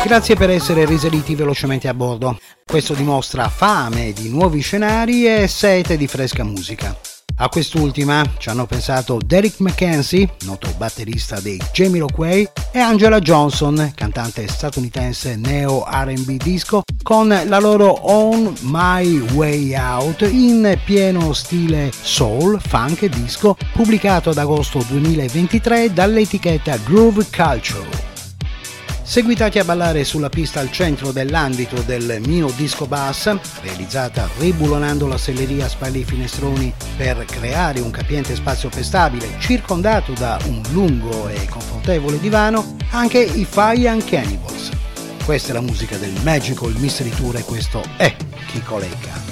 Grazie per essere risaliti velocemente a bordo. Questo dimostra fame di nuovi scenari e sete di fresca musica. A quest'ultima ci hanno pensato Derek McKenzie, noto batterista dei Jamiroquai, e Angela Johnson, cantante statunitense neo R&B disco, con la loro On My Way Out in pieno stile soul, funk e disco, pubblicato ad agosto 2023 dall'etichetta Groove Culture. Seguitati a ballare sulla pista al centro dell'ambito del Mio Disco Bus, realizzata ribulonando la selleria a spalli finestroni per creare un capiente spazio pestabile circondato da un lungo e confortevole divano, anche i Fire and Cannibals. Questa è la musica del Magical Mystery Tour e questo è Kiko Lecca.